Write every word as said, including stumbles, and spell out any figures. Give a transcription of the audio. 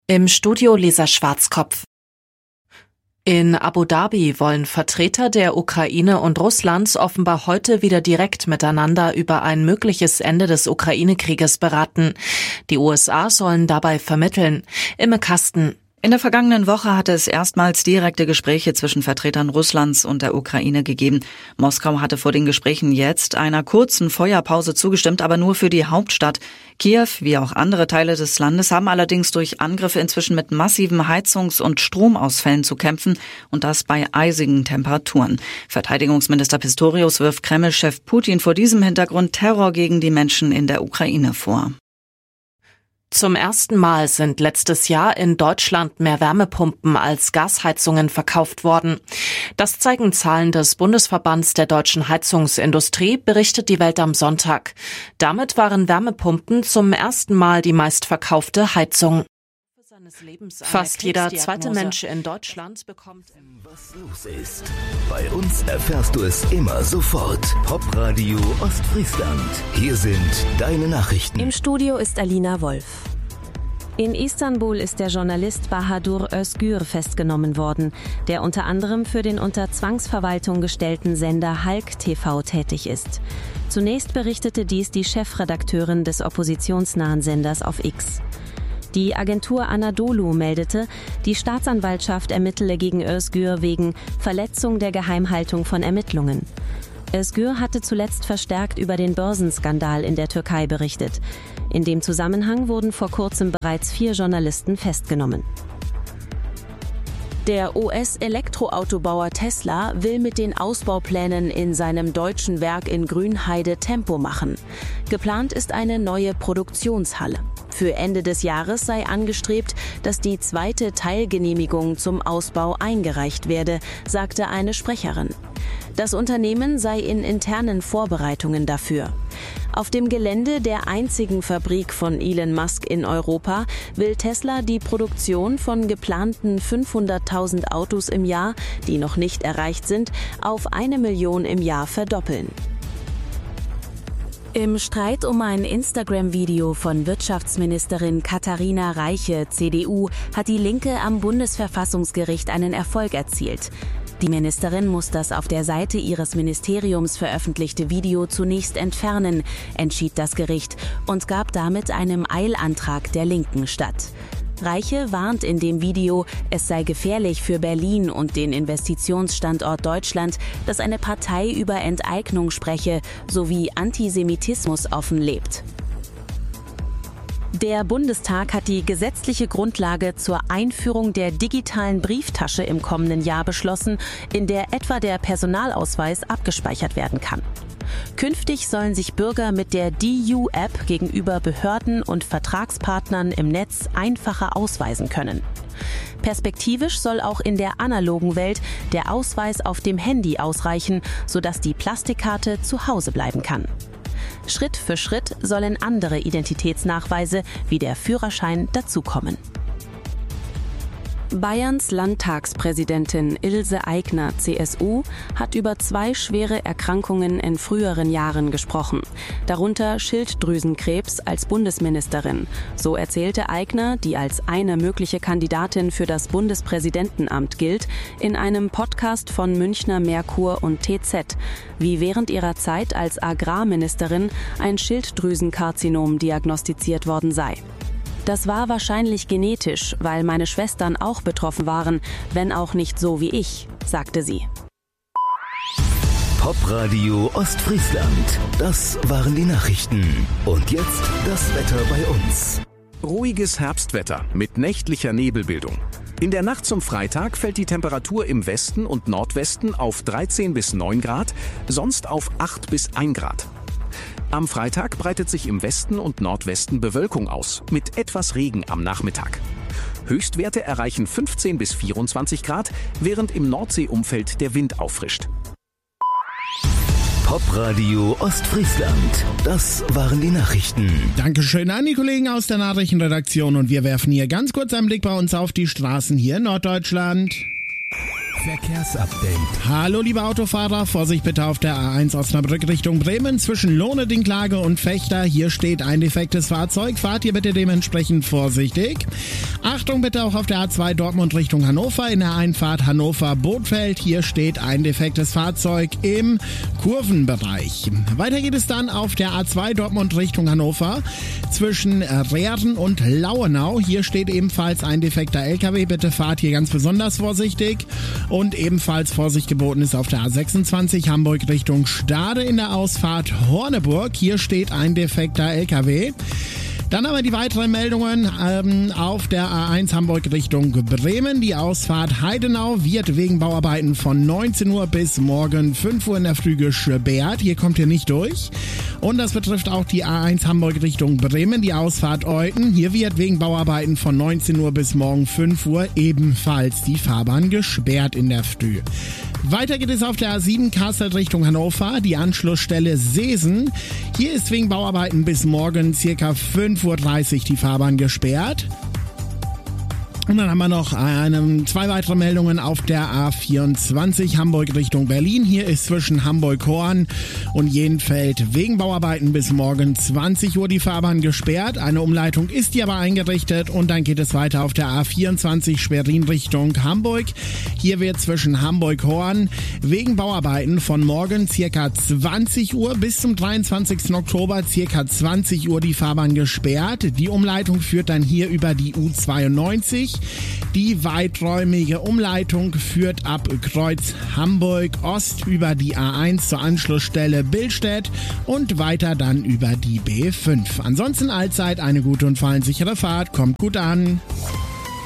Im Studio Lisa Schwarzkopf. In Abu Dhabi wollen Vertreter der Ukraine und Russlands offenbar heute wieder direkt miteinander über ein mögliches Ende des Ukraine-Krieges beraten. Die U S A sollen dabei vermitteln. Imme Kasten. In der vergangenen Woche hatte es erstmals direkte Gespräche zwischen Vertretern Russlands und der Ukraine gegeben. Moskau hatte vor den Gesprächen jetzt einer kurzen Feuerpause zugestimmt, aber nur für die Hauptstadt. Kiew, wie auch andere Teile des Landes, haben allerdings durch Angriffe inzwischen mit massiven Heizungs- und Stromausfällen zu kämpfen, und das bei eisigen Temperaturen. Verteidigungsminister Pistorius wirft Kreml-Chef Putin vor diesem Hintergrund Terror gegen die Menschen in der Ukraine vor. Zum ersten Mal sind letztes Jahr in Deutschland mehr Wärmepumpen als Gasheizungen verkauft worden. Das zeigen Zahlen des Bundesverbands der deutschen Heizungsindustrie, berichtet die Welt am Sonntag. Damit waren Wärmepumpen zum ersten Mal die meistverkaufte Heizung. Fast jeder zweite Mensch in Deutschland bekommt... Was los ist. Bei uns erfährst du es immer sofort. Popradio Ostfriesland. Hier sind deine Nachrichten. Im Studio ist Alina Wolf. In Istanbul ist der Journalist Bahadur Özgür festgenommen worden, der unter anderem für den unter Zwangsverwaltung gestellten Sender Halk T V tätig ist. Zunächst berichtete dies die Chefredakteurin des oppositionsnahen Senders auf X. Die Agentur Anadolu meldete, die Staatsanwaltschaft ermittele gegen Özgür wegen Verletzung der Geheimhaltung von Ermittlungen. Özgür hatte zuletzt verstärkt über den Börsenskandal in der Türkei berichtet. In dem Zusammenhang wurden vor kurzem bereits vier Journalisten festgenommen. Der U S-Elektroautobauer Tesla will mit den Ausbauplänen in seinem deutschen Werk in Grünheide Tempo machen. Geplant ist eine neue Produktionshalle. Für Ende des Jahres sei angestrebt, dass die zweite Teilgenehmigung zum Ausbau eingereicht werde, sagte eine Sprecherin. Das Unternehmen sei in internen Vorbereitungen dafür. Auf dem Gelände der einzigen Fabrik von Elon Musk in Europa will Tesla die Produktion von geplanten fünfhunderttausend Autos im Jahr, die noch nicht erreicht sind, auf eine Million im Jahr verdoppeln. Im Streit um ein Instagram-Video von Wirtschaftsministerin Katharina Reiche, C D U, hat die Linke am Bundesverfassungsgericht einen Erfolg erzielt. Die Ministerin muss das auf der Seite ihres Ministeriums veröffentlichte Video zunächst entfernen, entschied das Gericht und gab damit einem Eilantrag der Linken statt. Reiche warnt in dem Video, es sei gefährlich für Berlin und den Investitionsstandort Deutschland, dass eine Partei über Enteignung spreche sowie Antisemitismus offen lebt. Der Bundestag hat die gesetzliche Grundlage zur Einführung der digitalen Brieftasche im kommenden Jahr beschlossen, in der etwa der Personalausweis abgespeichert werden kann. Künftig sollen sich Bürger mit der D U-App gegenüber Behörden und Vertragspartnern im Netz einfacher ausweisen können. Perspektivisch soll auch in der analogen Welt der Ausweis auf dem Handy ausreichen, sodass die Plastikkarte zu Hause bleiben kann. Schritt für Schritt sollen andere Identitätsnachweise wie der Führerschein dazukommen. Bayerns Landtagspräsidentin Ilse Aigner, C S U, hat über zwei schwere Erkrankungen in früheren Jahren gesprochen, darunter Schilddrüsenkrebs als Bundesministerin. So erzählte Aigner, die als eine mögliche Kandidatin für das Bundespräsidentenamt gilt, in einem Podcast von Münchner Merkur und T Z, wie während ihrer Zeit als Agrarministerin ein Schilddrüsenkarzinom diagnostiziert worden sei. Das war wahrscheinlich genetisch, weil meine Schwestern auch betroffen waren, wenn auch nicht so wie ich, sagte sie. Popradio Ostfriesland. Das waren die Nachrichten. Und jetzt das Wetter bei uns. Ruhiges Herbstwetter mit nächtlicher Nebelbildung. In der Nacht zum Freitag fällt die Temperatur im Westen und Nordwesten auf dreizehn bis neun Grad, sonst auf acht bis ein Grad. Am Freitag breitet sich im Westen und Nordwesten Bewölkung aus, mit etwas Regen am Nachmittag. Höchstwerte erreichen fünfzehn bis vierundzwanzig Grad, während im Nordseeumfeld der Wind auffrischt. Popradio Ostfriesland. Das waren die Nachrichten. Dankeschön an die Kollegen aus der Nachrichtenredaktion und wir werfen hier ganz kurz einen Blick bei uns auf die Straßen hier in Norddeutschland. Verkehrsupdate. Hallo liebe Autofahrer, Vorsicht bitte auf der A eins Osnabrück Richtung Bremen zwischen Lohne, Dinklage und Fechter. Hier steht ein defektes Fahrzeug, fahrt ihr bitte dementsprechend vorsichtig. Achtung bitte auch auf der A zwei Dortmund Richtung Hannover in der Einfahrt Hannover-Bothfeld. Hier steht ein defektes Fahrzeug im Kurvenbereich. Weiter geht es dann auf der A zwei Dortmund Richtung Hannover zwischen Rehren und Lauenau. Hier steht ebenfalls ein defekter L K W, bitte fahrt hier ganz besonders vorsichtig. Und ebenfalls Vorsicht geboten ist auf der A sechsundzwanzig Hamburg Richtung Stade in der Ausfahrt Horneburg. Hier steht ein defekter L K W. Dann haben wir die weiteren Meldungen ähm, auf der A eins Hamburg Richtung Bremen. Die Ausfahrt Heidenau wird wegen Bauarbeiten von neunzehn Uhr bis morgen fünf Uhr in der Früh gesperrt. Hier kommt ihr nicht durch. Und das betrifft auch die A eins Hamburg Richtung Bremen, die Ausfahrt Euten. Hier wird wegen Bauarbeiten von neunzehn Uhr bis morgen fünf Uhr ebenfalls die Fahrbahn gesperrt in der Früh. Weiter geht es auf der A sieben Kassel Richtung Hannover, die Anschlussstelle Seesen. Hier ist wegen Bauarbeiten bis morgen circa fünf Uhr dreißig die Fahrbahn gesperrt. Und dann haben wir noch eine, zwei weitere Meldungen auf der A vierundzwanzig Hamburg Richtung Berlin. Hier ist zwischen Hamburg-Horn und Jenfeld wegen Bauarbeiten bis morgen zwanzig Uhr die Fahrbahn gesperrt. Eine Umleitung ist hier aber eingerichtet und dann geht es weiter auf der A vierundzwanzig Schwerin Richtung Hamburg. Hier wird zwischen Hamburg-Horn wegen Bauarbeiten von morgen circa zwanzig Uhr bis zum dreiundzwanzigsten Oktober circa zwanzig Uhr die Fahrbahn gesperrt. Die Umleitung führt dann hier über die U zweiundneunzig. Die weiträumige Umleitung führt ab Kreuz Hamburg Ost über die A eins zur Anschlussstelle Billstedt und weiter dann über die B fünf. Ansonsten allzeit eine gute und fallensichere Fahrt. Kommt gut an.